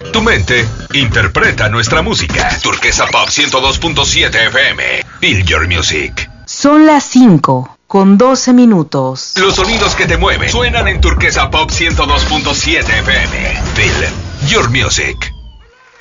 Tu mente interpreta nuestra música. Turquesa Pop 102.7 FM. Feel your music. Son las 5:12. Los sonidos que te mueven suenan en Turquesa Pop 102.7 FM. Feel your music.